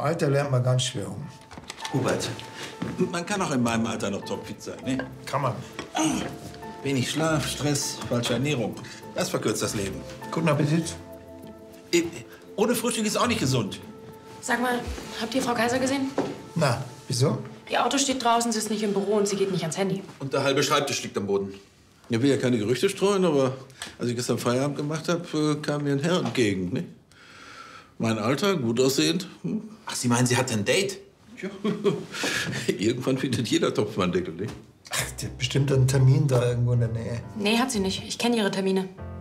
Alter lernt man ganz schwer um. Hubert, man kann auch in meinem Alter noch topfit sein, ne? Kann man. Wenig Schlaf, Stress, falsche Ernährung. Das verkürzt das Leben. Guten Appetit. Ohne Frühstück ist auch nicht gesund. Sag mal, habt ihr Frau Kaiser gesehen? Na, wieso? Ihr Auto steht draußen, sie ist nicht im Büro und sie geht nicht ans Handy. Und der halbe Schreibtisch liegt am Boden. Ich will ja keine Gerüchte streuen, aber als ich gestern Feierabend gemacht habe, kam mir ein Herr entgegen. Ne? Mein Alter, gut aussehend. Ach, Sie meinen, sie hatte ein Date? Ja. Irgendwann findet jeder Topfmann Deckel, ne? Ach, die hat bestimmt einen Termin da irgendwo in der Nähe. Nee, hat sie nicht. Ich kenne ihre Termine.